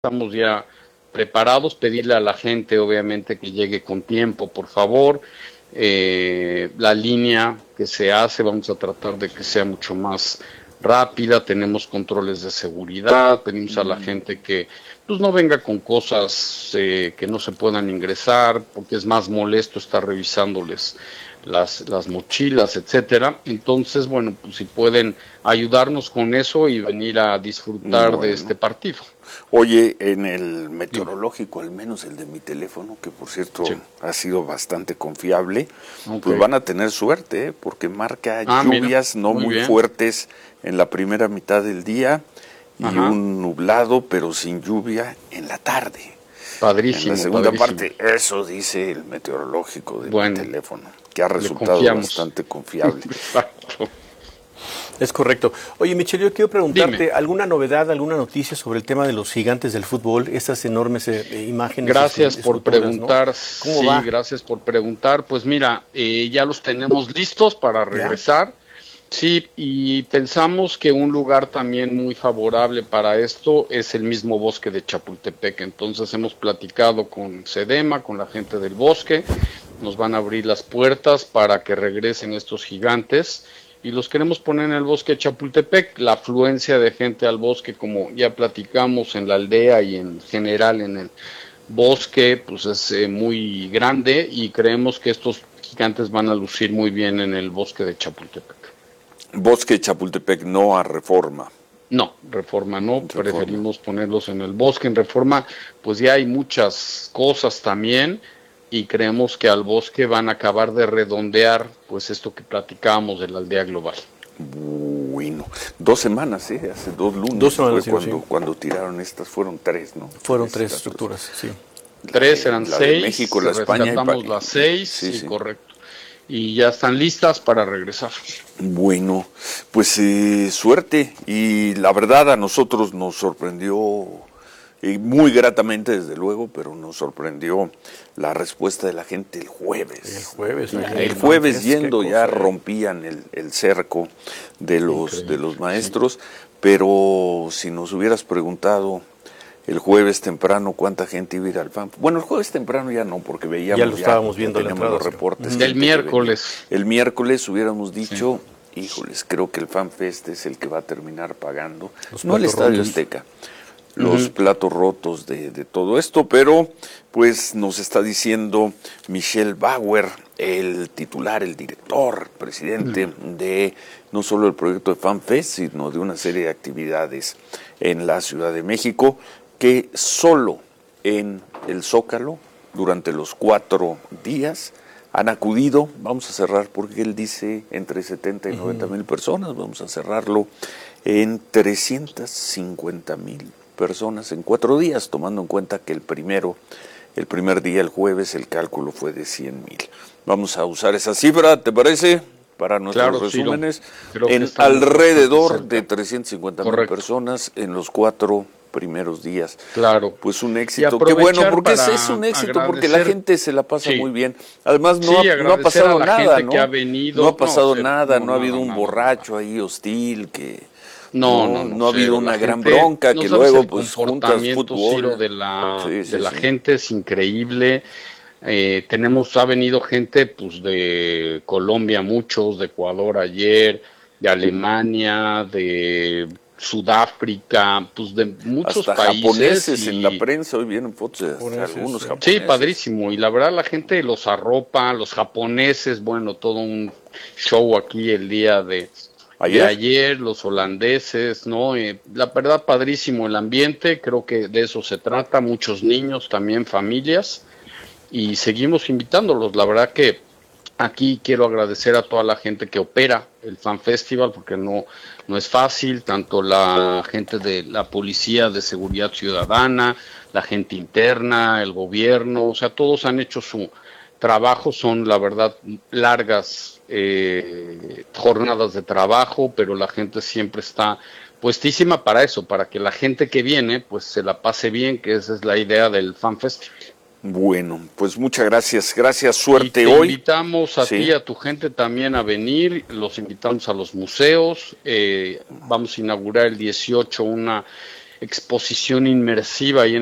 estamos ya preparados, pedirle a la gente obviamente que llegue con tiempo, por favor. La línea que se hace, vamos a tratar de que sea mucho más rápida, tenemos controles de seguridad, pedimos a la gente que pues no venga con cosas que no se puedan ingresar, porque es más molesto estar revisándoles las mochilas, etcétera. Entonces, bueno, pues si pueden ayudarnos con eso y venir a disfrutar de este partido. Oye, en el Dime. meteorológico, al menos el de mi teléfono, que por cierto Sí. ha sido bastante confiable, Ok. pues van a tener suerte, ¿eh? Porque marca lluvias Mira, no muy muy bien. fuertes en la primera mitad del día y Ajá. un nublado, pero sin lluvia en la tarde. Padrísimo, En la segunda padrísimo. parte, eso dice el meteorológico de Bueno, mi teléfono, que ha le resultado confiamos. bastante confiable. Exacto. Es correcto. Oye, Michelle, yo quiero preguntarte, Dime. ¿alguna novedad, alguna noticia sobre el tema de los gigantes del fútbol? Estas enormes imágenes. Gracias por esculturas, preguntar. ¿no? ¿Cómo Sí, va? gracias por preguntar. Pues mira, ya los tenemos listos para ¿Ya? regresar. Sí, y pensamos que un lugar también muy favorable para esto es el mismo bosque de Chapultepec. Entonces hemos platicado con Sedema, con la gente del bosque, nos van a abrir las puertas para que regresen estos gigantes y los queremos poner en el bosque de Chapultepec. La afluencia de gente al bosque, como ya platicamos en la aldea y en general en el bosque, pues es muy grande y creemos que estos gigantes van a lucir muy bien en el bosque de Chapultepec. Bosque Chapultepec, no a Reforma. No, Reforma no, Reforma. preferimos ponerlos en el bosque. En Reforma, pues ya hay muchas cosas también y creemos que al bosque van a acabar de redondear, pues esto que platicábamos de la aldea global. Bueno, 2 semanas, hace 2 lunes 2 semanas, fue sí. cuando tiraron estas, fueron 3, ¿no? Fueron 3 estatuas. estructuras, sí. Tres eran La de 6, México, la de España rescatamos las 6, sí, sí, sí. correcto. Y ya están listas para regresar. Bueno, pues suerte, y la verdad a nosotros nos sorprendió, muy gratamente desde luego, pero nos sorprendió la respuesta de la gente el jueves. El jueves. El jueves yendo ya rompían el cerco de Increíble, los maestros, pero si nos hubieras preguntado el jueves temprano cuánta gente iba a ir al FAN. Bueno, el jueves temprano ya no, porque veíamos Ya lo estábamos viendo la teníamos entrada, los sí. reportes. Del gente que miércoles. venía. El miércoles hubiéramos dicho, híjoles, creo que el FanFest es el que va a terminar pagando, no el Estadio Azteca, los platos rotos de todo esto, pero pues nos está diciendo Michelle Bauer, el titular, el director, presidente de no solo el proyecto de FanFest, sino de una serie de actividades en la Ciudad de México, que solo en el Zócalo, durante los 4 días, han acudido, vamos a cerrar porque él dice entre 70 y 90 mil personas, vamos a cerrarlo en 350 mil personas en 4 días, tomando en cuenta que el primer día, el jueves, el cálculo fue de 100 mil. Vamos a usar esa cifra, ¿te parece? Para nuestros resúmenes, en alrededor de 350 mil personas en los 4 primeros días. Claro. Pues un éxito. Qué bueno, porque es un éxito, porque la gente se la pasa muy bien. Además, no ha pasado nada, ¿no? No ha pasado nada, no ha habido un borracho ahí hostil que... No ha habido una gran bronca que luego pues juntas fútbol de la gente es increíble. Ha venido gente pues de Colombia, muchos, de Ecuador ayer, de Alemania, de Sudáfrica, pues de muchos hasta países. Japoneses en la prensa, hoy vienen fotos de algunos japoneses. Sí, padrísimo, y la verdad la gente los arropa, los japoneses, bueno, todo un show aquí el día de ayer, los holandeses, ¿no? La verdad, padrísimo el ambiente, creo que de eso se trata, muchos niños, también familias, y seguimos invitándolos. La verdad que aquí quiero agradecer a toda la gente que opera el Fan Festival, porque no es fácil, tanto la gente de la Policía de Seguridad Ciudadana, la gente interna, el gobierno, o sea, todos han hecho su trabajo, son la verdad largas jornadas de trabajo, pero la gente siempre está puestísima para eso, para que la gente que viene pues se la pase bien, que esa es la idea del Fan Festival. Bueno, pues muchas gracias, suerte y hoy. Te invitamos a ti y a tu gente también a venir, los invitamos a los museos, vamos a inaugurar el 18 una exposición inmersiva y